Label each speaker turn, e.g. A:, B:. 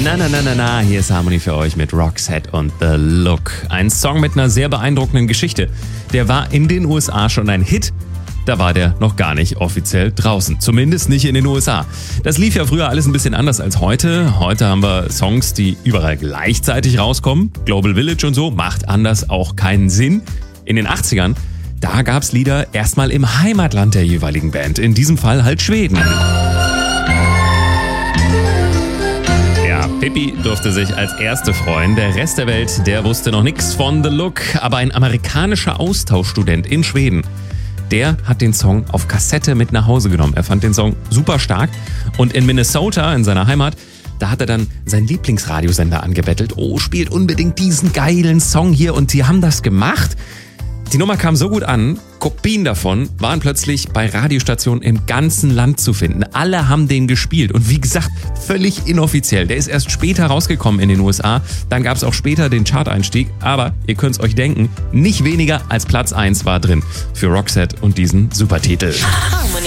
A: Na, hier ist Harmony für euch mit Roxette und The Look. Ein Song mit einer sehr beeindruckenden Geschichte. Der war in den USA schon ein Hit. Da war der noch gar nicht offiziell draußen. Zumindest nicht in den USA. Das lief ja früher alles ein bisschen anders als heute. Heute haben wir Songs, die überall gleichzeitig rauskommen. Global Village und so macht anders auch keinen Sinn. In den 80ern, da gab's Lieder erstmal im Heimatland der jeweiligen Band. In diesem Fall halt Schweden. Pippi durfte sich als erste freuen. Der Rest der Welt, der wusste noch nichts von The Look. Aber ein amerikanischer Austauschstudent in Schweden, der hat den Song auf Kassette mit nach Hause genommen. Er fand den Song super stark. Und in Minnesota, in seiner Heimat, da hat er dann seinen Lieblingsradiosender angebettelt. Oh, spielt unbedingt diesen geilen Song hier. Und die haben das gemacht. Die Nummer kam so gut an, Kopien davon waren plötzlich bei Radiostationen im ganzen Land zu finden. Alle haben den gespielt und wie gesagt, völlig inoffiziell. Der ist erst später rausgekommen in den USA, dann gab es auch später den Chart-Einstieg, aber ihr könnt es euch denken, nicht weniger als Platz 1 war drin für Roxette und diesen Supertitel.